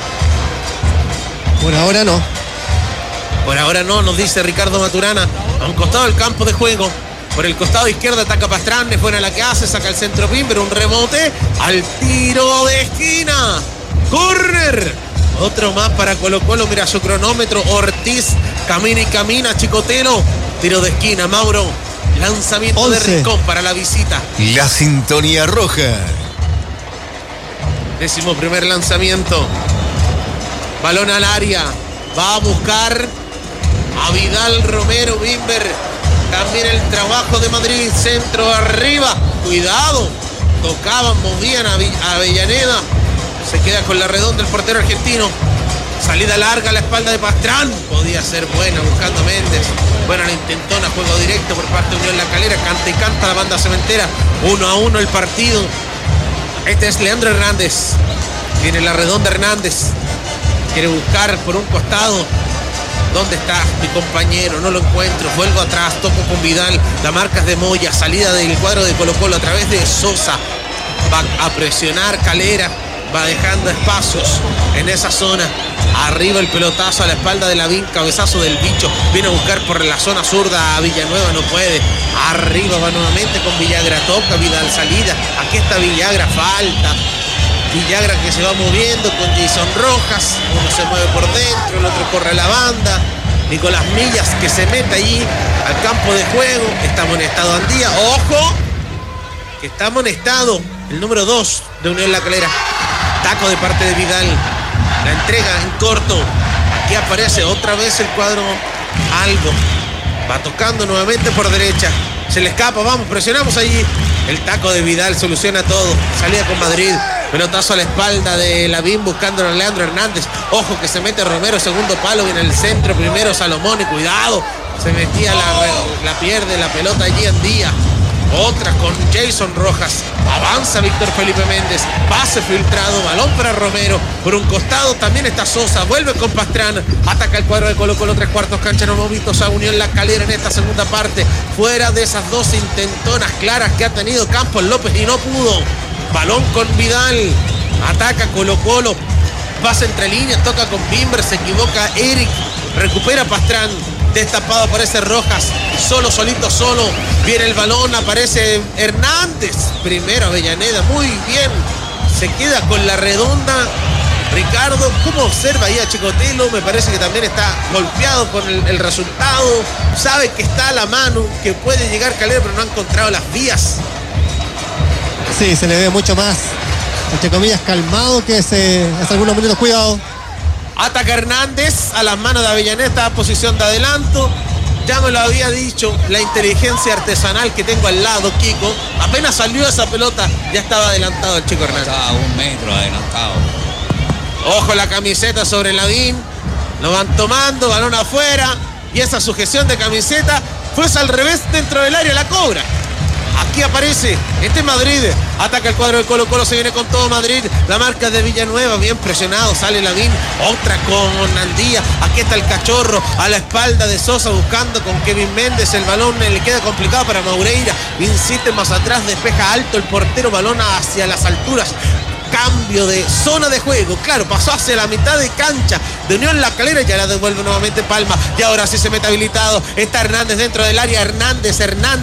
Por ahora no. Por ahora no, nos dice Ricardo Maturana. A un costado del campo de juego. Por el costado izquierdo ataca Pastrán. Es buena la que hace, saca el centro pin, pero un rebote al tiro de esquina. ¡Corner! Otro más para Colo-Colo, mira su cronómetro. Ortiz camina y camina. Chicotelo, tiro de esquina. Mauro, lanzamiento 11. De Rincón para la visita. La Sintonía Roja. 11º lanzamiento. Balón al área. Va a buscar a Vidal Romero Bimber. También el trabajo de Madrid. Centro arriba. Cuidado. Tocaban, movían a Avellaneda. Se queda con la redonda el portero argentino. Salida larga a la espalda de Pastrán. Podía ser buena buscando a Méndez. Buena la intentona, juego directo por parte de Unión La Calera. Canta y canta la banda cementera. 1-1 el partido. Este es Leandro Hernández. Tiene la redonda Hernández. Quiere buscar por un costado. ¿Dónde está mi compañero? No lo encuentro. Vuelvo atrás, toco con Vidal. La marca es de Moya. Salida del cuadro de Colo-Colo a través de Sosa. Va a presionar Calera. va dejando espacios en esa zona. Arriba el pelotazo a la espalda de Lavín, cabezazo del bicho. Viene a buscar por la zona zurda a Villanueva, no puede. Arriba va nuevamente con Villagra, toca Vidal, salida. Aquí está Villagra, falta. Villagra que se va moviendo con Jason Rojas. Uno se mueve por dentro, el otro corre a la banda. Nicolás Millas que se mete allí al campo de juego. Está amonestado Andía. ¡Ojo! Que está amonestado el número 2 de Unión La Calera. Taco de parte de Vidal. La entrega en corto. Aquí aparece otra vez el cuadro Albo. Va tocando nuevamente por derecha. Se le escapa, vamos, presionamos allí. El taco de Vidal soluciona todo. Salida con Madrid. Pelotazo a la espalda de Lavín buscando a Leandro Hernández. Ojo que se mete Romero, segundo palo, viene el centro, primero Salomón y cuidado. Se metía la pierde la pelota allí Andía. Otra con Jason Rojas. Avanza Víctor Felipe Méndez. Pase filtrado. Balón para Romero. Por un costado también está Sosa. Vuelve con Pastrana. Ataca el cuadro de Colo-Colo. 3/4 cancha. No hemos visto a Unión La Calera en esta segunda parte. Fuera de esas dos intentonas claras que ha tenido Campos López y no pudo. Balón con Vidal. Ataca Colo-Colo. Pasa entre líneas. Toca con Bimber. Se equivoca Eric. Recupera Pastrán. Destapado aparece Rojas, solito. Viene el balón, aparece Hernández. Primero Avellaneda, muy bien. Se queda con la redonda. Ricardo, ¿cómo observa ahí a Chicotelo? Me parece que también está golpeado con el resultado. Sabe que está a la mano, que puede llegar Calera, pero no ha encontrado las vías. Sí, se le ve mucho más, entre comillas, calmado que hace algunos minutos. Cuidado. Ataca Hernández a las manos de Avellaneda, posición de adelanto. Ya me lo había dicho, la inteligencia artesanal que tengo al lado, Kiko. Apenas salió esa pelota, ya estaba adelantado el chico Hernández. Estaba 1 metro adelantado. Ojo la camiseta sobre Lavín. Lo van tomando, balón afuera. Y esa sujeción de camiseta fue al revés dentro del área, la cobra. Aquí aparece, este es Madrid. Ataca el cuadro de Colo-Colo, se viene con todo Madrid. La marca de Villanueva, bien presionado. Sale Lavín, otra con Andía. Aquí está el cachorro a la espalda de Sosa buscando con Kevin Méndez. El balón le queda complicado para Maureira. Insiste más atrás, despeja alto el portero. Balón hacia las alturas. Cambio de zona de juego. Claro, pasó hacia la mitad de cancha de Unión La Calera. Ya la devuelve nuevamente Palma. Y ahora sí se mete habilitado. Está Hernández dentro del área. Hernández.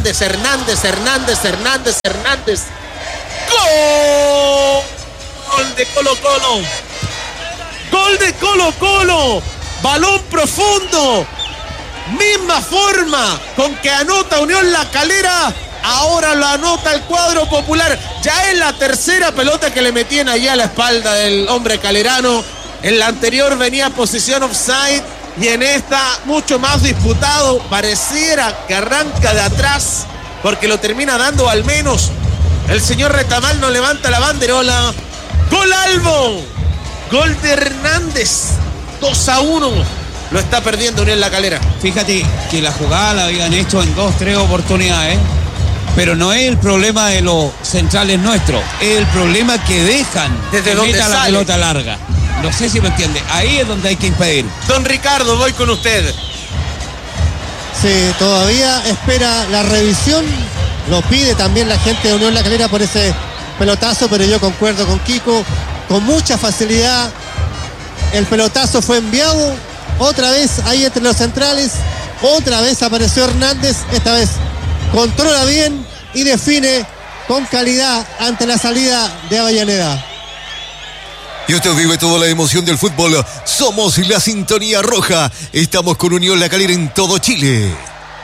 Gol de Colo-Colo. Gol de Colo-Colo. Balón profundo. Misma forma con que anota Unión La Calera. Ahora lo anota el cuadro popular. Ya es la tercera pelota que le metían allí a la espalda del hombre calerano. En la anterior venía posición offside y en esta mucho más disputado. Pareciera que arranca de atrás porque lo termina dando al menos. El señor Retamal no levanta la banderola. Gol Albo. Gol de Hernández. 2-1. Lo está perdiendo Unión La Calera. Fíjate que la jugada la habían hecho en 2-3 oportunidades. Pero no es el problema de los centrales nuestros, es el problema que dejan desde donde meta la pelota larga. No sé si me entiende. Ahí es donde hay que impedir. Don Ricardo, voy con usted. Sí, todavía espera la revisión. Lo pide también la gente de Unión La Calera por ese pelotazo, pero yo concuerdo con Kiko. Con mucha facilidad el pelotazo fue enviado. Otra vez ahí entre los centrales. Otra vez apareció Hernández. Esta vez controla bien y define con calidad ante la salida de Avellaneda. Y usted vive toda la emoción del fútbol. Somos la Sintonía Roja. Estamos con Unión La Calera en todo Chile.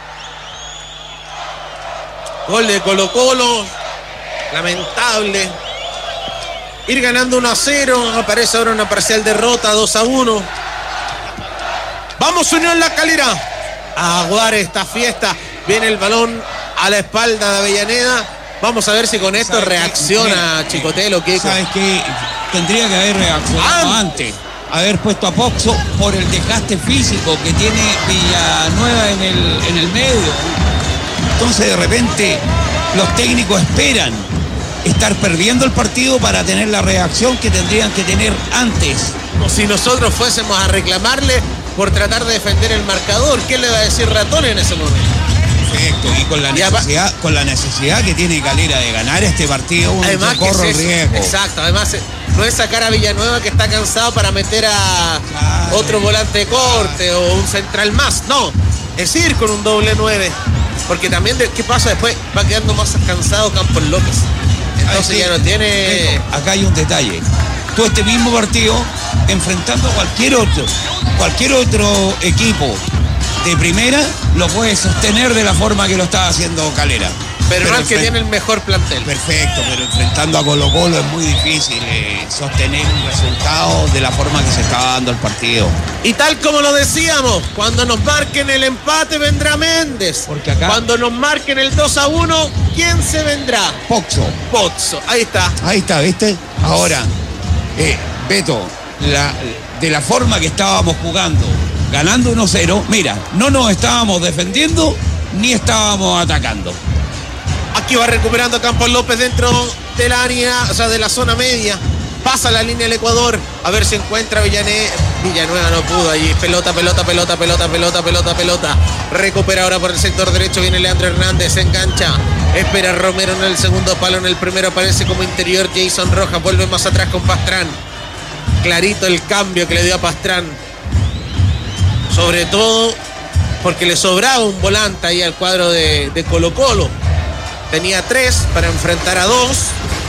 Gol de Colo-Colo. Lamentable. Ir ganando 1-0. Aparece ahora una parcial derrota, 2-1. Vamos Unión La Calera a aguar esta fiesta. Viene el balón a la espalda de Avellaneda. Vamos a ver si con esto reacciona Chicotelo. ¿Sabes qué? Tendría que haber reaccionado antes. Haber puesto a Poxo por el desgaste físico que tiene Villanueva en el medio. Entonces de repente los técnicos esperan estar perdiendo el partido para tener la reacción que tendrían que tener antes. Como si nosotros fuésemos a reclamarle por tratar de defender el marcador. ¿Qué le va a decir Ratón en ese momento? Perfecto, y con la necesidad que tiene Calera de ganar este partido, además corre el riesgo. Exacto, además No es sacar a Villanueva que está cansado para meter a otro volante de corte o un central más. No, es ir con un doble 9. Porque también, ¿qué pasa después? Va quedando más cansado Campos López. Entonces sí, ya no tiene... Acá hay un detalle. Tú este mismo partido, enfrentando a cualquier otro equipo de primera, lo puedes sostener de la forma que lo está haciendo Calera. Pero no es que tiene el mejor plantel. Perfecto, pero enfrentando a Colo-Colo es muy difícil sostener un resultado de la forma que se está dando el partido. Y tal como lo decíamos, cuando nos marquen el empate vendrá Méndez. Porque acá... Cuando nos marquen el 2-1, ¿quién se vendrá? Pozzo, ahí está. Ahí está, ¿viste? Ahora, Beto, de la forma que estábamos jugando, ganando 1-0, mira, no nos estábamos defendiendo ni estábamos atacando. Aquí va recuperando Campos López dentro del área, o sea, de la zona media. Pasa la línea del Ecuador. A ver si encuentra Villanueva, no pudo allí. Pelota. Recupera ahora por el sector derecho. Viene Leandro Hernández, se engancha. Espera Romero en el segundo palo. En el primero aparece como interior Jason Rojas. Vuelve más atrás con Pastrán. Clarito el cambio que le dio a Pastrán. Sobre todo porque le sobraba un volante ahí al cuadro de Colo-Colo. Tenía 3 para enfrentar a 2.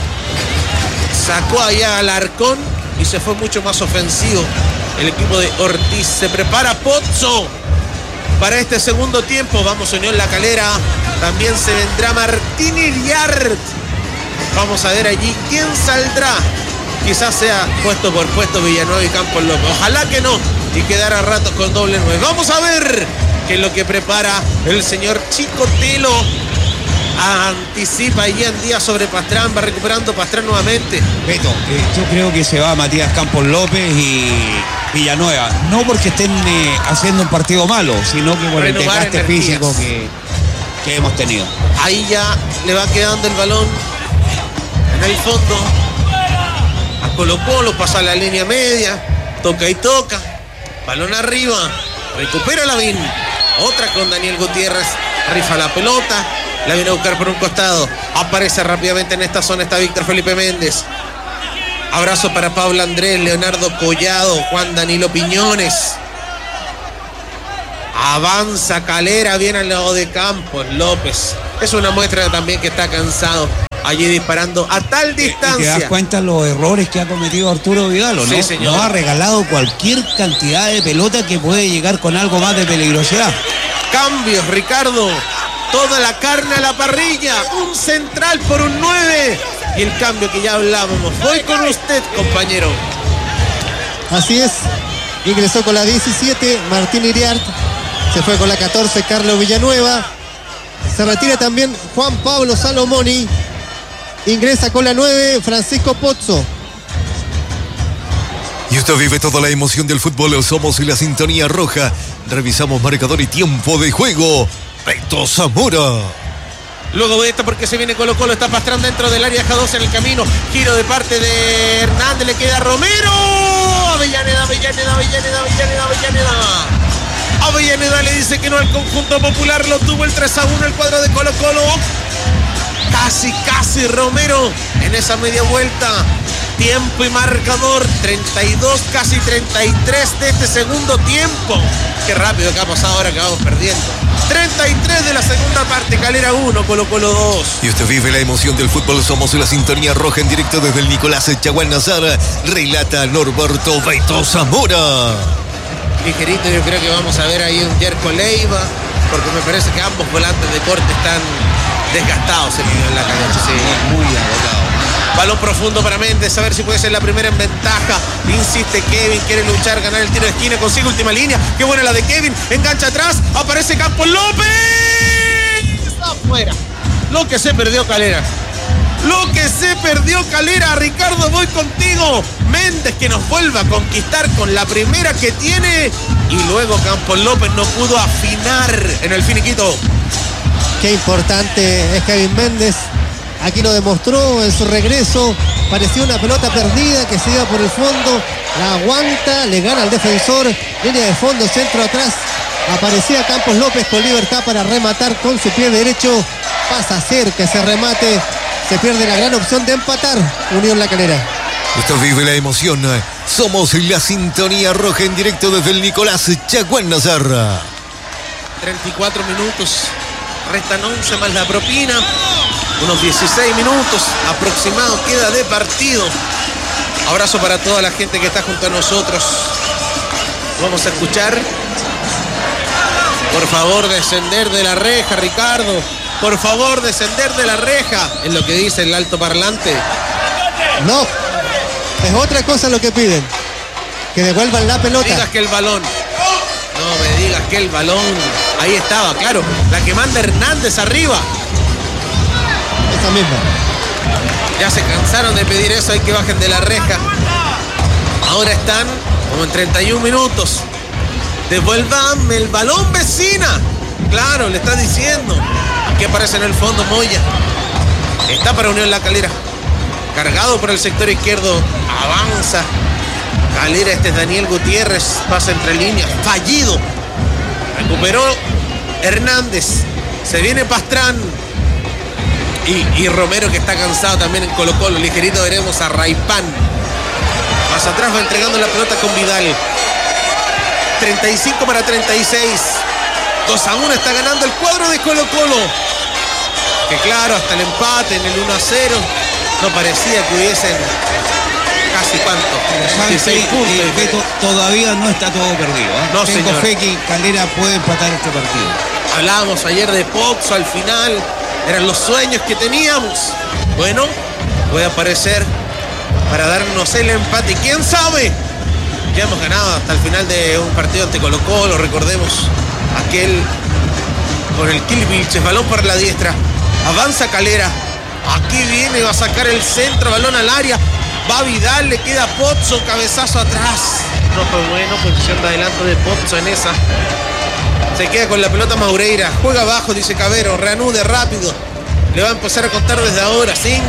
Sacó allá al Arcón y se fue mucho más ofensivo el equipo de Ortiz. Se prepara Pozzo para este segundo tiempo. Vamos, Unión La Calera. También se vendrá Martín Iriart. Vamos a ver allí quién saldrá. Quizás sea puesto por puesto Villanueva y Campos López. Ojalá que no. Y quedar a ratos con doble 9. Vamos a ver qué es lo que prepara el señor Chicotelo. Anticipa allí en día sobre Pastrán. Va recuperando Pastrán nuevamente. Beto, yo creo que se va Matías Campos López y Villanueva. No porque estén haciendo un partido malo, sino que por el desgaste físico que hemos tenido. Ahí ya le va quedando el balón en el fondo a Colo-Colo. Pasa la línea media. Toca y toca. Balón arriba. Recupera Lavín. Otra con Daniel Gutiérrez. Rifa la pelota. La viene a buscar por un costado. Aparece rápidamente en esta zona. Está Víctor Felipe Méndez. Abrazo para Pablo Andrés, Leonardo Collado, Juan Danilo Piñones. Avanza Calera, viene al lado de Campos López. Es una muestra también que está cansado. Allí disparando a tal distancia. ¿Te das cuenta los errores que ha cometido Arturo Vidal, no? Sí, señor. Nos ha regalado cualquier cantidad de pelota que puede llegar con algo más de peligrosidad. Cambios, Ricardo. Toda la carne a la parrilla. Un central por un 9. Y el cambio que ya hablábamos. Voy con usted, compañero. Así es. Ingresó con la 17 Martín Iriart. Se fue con la 14 Carlos Villanueva. Se retira también Juan Pablo Salomoni. Ingresa con la 9 Francisco Pozzo. Y usted vive toda la emoción del fútbol. Somos la Sintonía Roja. Revisamos marcador y tiempo de juego. Beto Zamora. Luego de esta, porque se viene Colo-Colo, está Pastrán dentro del área, deja 2 en el camino. Giro de parte de Hernández, le queda Romero. Avellaneda. Avellaneda le dice que no al conjunto popular. Lo tuvo el 3-1 el cuadro de Colo-Colo. Casi Romero en esa media vuelta. Tiempo y marcador 32, casi 33 de este segundo tiempo. Qué rápido que ha pasado ahora que vamos perdiendo. 33 de la segunda parte, Calera 1, Colo-Colo 2. Y usted vive la emoción del fútbol. Somos la Sintonía Roja en directo desde el Nicolás Chaguán Nazar. Relata Norberto Beto Zamora. Ligerito, yo creo que vamos a ver ahí un Yerko Leiva, porque me parece que ambos volantes de corte están desgastados en la cancha. Sí, muy agotado. Balón profundo para Méndez, a ver si puede ser la primera en ventaja. Insiste Kevin, quiere luchar, ganar el tiro de esquina, consigue última línea. Qué buena la de Kevin, engancha atrás, aparece Campos López. Está afuera. Lo que se perdió Calera. Ricardo, voy contigo. Méndez que nos vuelva a conquistar con la primera que tiene. Y luego Campos López no pudo afinar en el finiquito. Qué importante es Kevin Méndez. Aquí lo demostró en su regreso. Parecía una pelota perdida que se iba por el fondo. La aguanta, le gana al defensor. Línea de fondo, centro atrás. Aparecía Campos López con libertad para rematar con su pie derecho. Pasa a ser que se remate. Se pierde la gran opción de empatar Unión La Calera. Esto vive la emoción. Somos la Sintonía Roja en directo desde el Nicolás Chacuán Nazarra. 34 minutos. Restan 11 más la propina. Unos 16 minutos aproximado queda de partido. Abrazo para toda la gente que está junto a nosotros. Vamos a escuchar. Por favor, descender de la reja, Ricardo. Por favor, descender de la reja. Es lo que dice el altoparlante. No, es otra cosa lo que piden. Que devuelvan la pelota. No me digas que el balón. No me digas que el balón. Ahí estaba, claro. La que manda Hernández arriba. Esa misma. Ya se cansaron de pedir eso, hay que bajen de la reja. Ahora están como en 31 minutos. Devuélvame el balón, vecina. Claro, le está diciendo. Aquí aparece en el fondo Moya. Está para Unión La Calera. Cargado por el sector izquierdo. Avanza. Calera, este es Daniel Gutiérrez. Pasa entre líneas. Fallido. Recuperó Hernández. Se viene Pastrán. Y Romero, que está cansado también en Colo-Colo. Ligerito veremos a Raipán. Más atrás va entregando la pelota con Vidal. 35 para 36. 2-1 está ganando el cuadro de Colo-Colo. Que claro, hasta el empate en el 1-0 no parecía que hubiesen casi cuánto. 16 puntos. Beto, todavía no está todo perdido. No, tengo señor. fe que Calera puede empatar este partido. Hablábamos ayer de Poxo al final. Eran los sueños que teníamos. Bueno, puede aparecer para darnos el empate. ¿Quién sabe? Ya hemos ganado hasta el final de un partido ante Colo-Colo. Recordemos aquel con el Kill Vilches. Balón por la diestra. Avanza Calera. Aquí viene, va a sacar el centro. Balón al área. Va Vidal, le queda Pozzo. Cabezazo atrás. No fue bueno. Posición de adelanto de Pozzo en esa. Se queda con la pelota Maureira. Juega abajo, dice Cabero. Reanude rápido. Le va a empezar a contar desde ahora. 5,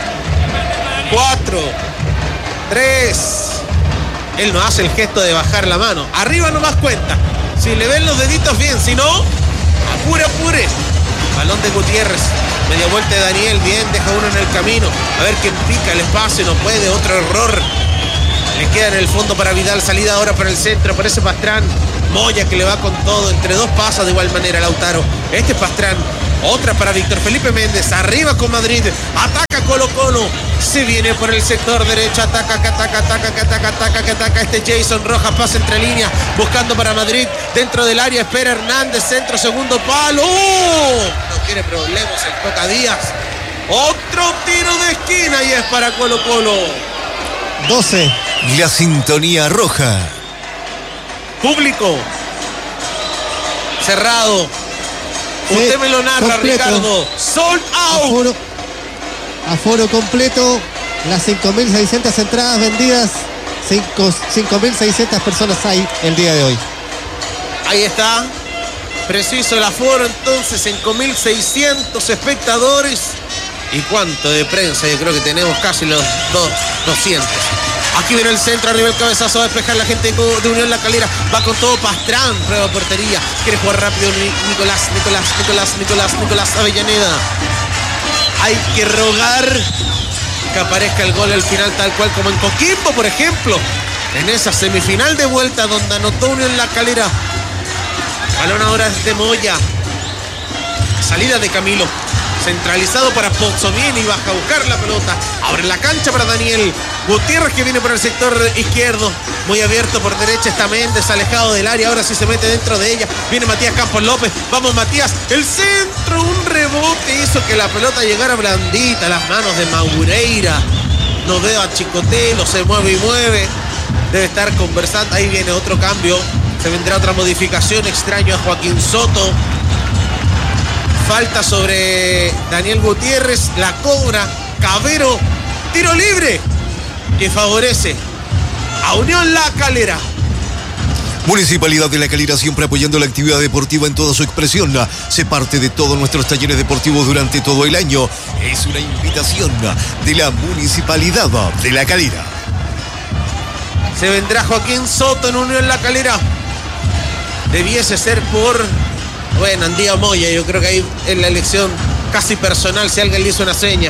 4, 3. Él no hace el gesto de bajar la mano. Arriba no más cuenta. Si le ven los deditos bien. Si no, apure, apure. Balón de Gutiérrez. Media vuelta de Daniel. Bien, deja uno en el camino. A ver quién pica el espacio. No puede. Otro error. Le queda en el fondo para Vidal. Salida ahora para el centro. Aparece Pastrán. Moya que le va con todo. Entre dos pasa de igual manera Lautaro. Este es Pastrán. Otra para Víctor Felipe Méndez. Arriba con Madrid. Ataca Colo-Colo. Se viene por el sector derecho. Ataca, que ataca, ataca, que ataca, ataca, que ataca. Este Jason Rojas pasa entre líneas. Buscando para Madrid. Dentro del área espera Hernández. Centro, segundo palo. No tiene problemas el Coca Díaz. Otro tiro de esquina y es para Colo-Colo. 12. La Sintonía Roja. Público. Cerrado. Sí, Usted me lo narra, completo. Ricardo. Sold out. Aforo completo. Las 5.600 entradas vendidas. 5.600 personas hay el día de hoy. Ahí está. Preciso el aforo, entonces 5.600 espectadores. ¿Y cuánto de prensa? Yo creo que tenemos casi los 200. Aquí viene el centro, arriba el cabezazo, va a despejar la gente de Unión La Calera. Va con todo Pastrán, prueba portería. Quiere jugar rápido Nicolás Avellaneda. Hay que rogar que aparezca el gol al final, tal cual como en Coquimbo, por ejemplo. En esa semifinal de vuelta donde anotó Unión La Calera. Balón ahora es de Moya. Salida de Camilo. Centralizado para Pozzo. Viene y baja a buscar la pelota. Abre la cancha para Daniel Gutiérrez, que viene por el sector izquierdo. Muy abierto por derecha está Méndez, alejado del área. Ahora sí se mete dentro de ella. Viene Matías Campos López. Vamos Matías. El centro, un rebote hizo que la pelota llegara blandita a las manos de Maureira. No veo a Chicotelo, se mueve y mueve. Debe estar conversando. Ahí viene otro cambio. Se vendrá otra modificación. Extraño a Joaquín Soto. Falta sobre Daniel Gutiérrez. La cobra Cabero. Tiro libre que favorece a Unión La Calera. Municipalidad de La Calera, siempre apoyando la actividad deportiva en toda su expresión. Se parte de todos nuestros talleres deportivos durante todo el año. Es una invitación de la Municipalidad de La Calera. Se vendrá Joaquín Soto en Unión La Calera. Debiese ser por, bueno, Andía Moya. Yo creo que ahí es la elección casi personal, si alguien le hizo una seña.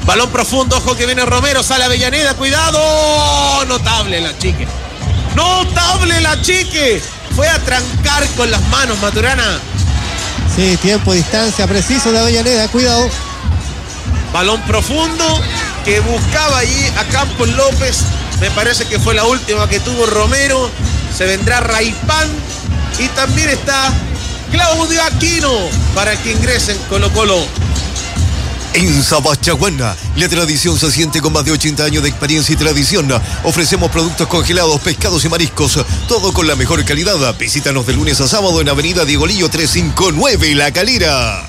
Balón profundo, ojo que viene Romero, sale Avellaneda, cuidado. Notable la Chique. Notable la Chique. Fue a trancar con las manos Maturana. Sí, tiempo, distancia, preciso de Avellaneda, cuidado. Balón profundo que buscaba allí a Campos López. Me parece que fue la última que tuvo Romero. Se vendrá Raipán. Y también está Claudio Aquino para que ingresen Colo-Colo. En Sabachaguana, la tradición se siente con más de 80 años de experiencia y tradición. Ofrecemos productos congelados, pescados y mariscos, todo con la mejor calidad. Visítanos de lunes a sábado en Avenida Diego Lillo 359, La Calera.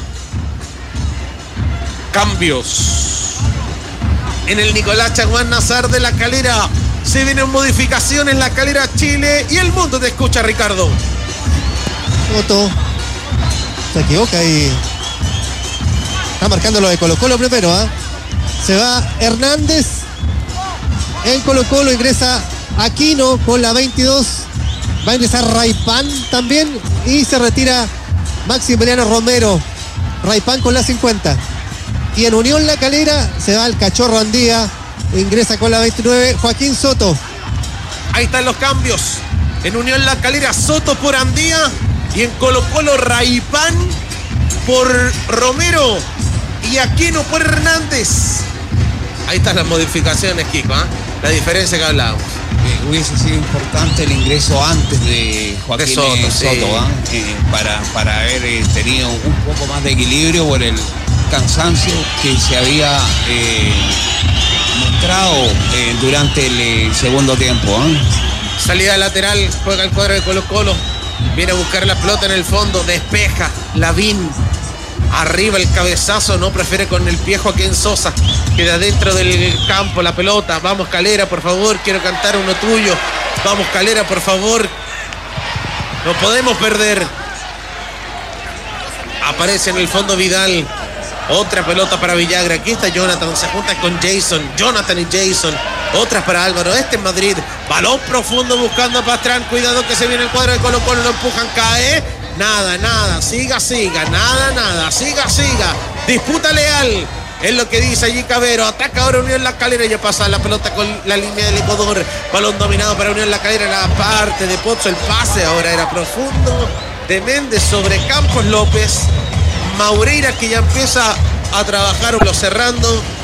Cambios en el Nicolás Chaguán Nazar de La Calera. Se vienen modificaciones en La Calera, Chile. Y el mundo te escucha, Ricardo. Otto se equivoca y está marcando lo de Colo-Colo primero, ¿eh? Se va Hernández. En Colo-Colo ingresa Aquino con la 22. Va a ingresar Raipán también. Y se retira Maximiliano Romero. Raipán con la 50. Y en Unión La Calera se va el Cachorro Andía. Ingresa con la 29 Joaquín Soto. Ahí están los cambios. En Unión La Calera, Soto por Andía. Y en Colo-Colo, Raipán por Romero. Y Aquino por Hernández. Ahí están las modificaciones, Kiko, ¿eh? La diferencia que hablábamos. Hubiese sido importante el ingreso antes de Joaquín De Soto, Soto, sí. para haber tenido un poco más de equilibrio por el cansancio que se había mostrado durante el segundo tiempo. Salida lateral, juega el cuadro de Colo-Colo. Viene a buscar la pelota en el fondo, despeja Lavín. Arriba el cabezazo, no prefiere con el pie Joaquín Sosa. Queda dentro del campo la pelota. Vamos, Calera, por favor, quiero cantar uno tuyo. Vamos, Calera, por favor. No podemos perder. Aparece en el fondo Vidal. Otra pelota para Villagra. Aquí está Jonathan, se junta con Jason. Jonathan y Jason. Otras para Álvaro. Este es Madrid. Balón profundo buscando a Pastrán. Cuidado que se viene el cuadro de Colo-Colo. Lo empujan, cae. Nada. Siga. Nada. Siga. Disputa leal. Es lo que dice allí Cabero. Ataca ahora Unión La Calera. Ya pasa la pelota con la línea del Ecuador. Balón dominado para Unión La Calera. La parte de Pozzo. El pase ahora era profundo. De Méndez sobre Campos López. Maureira que ya empieza a trabajar, lo cerrando.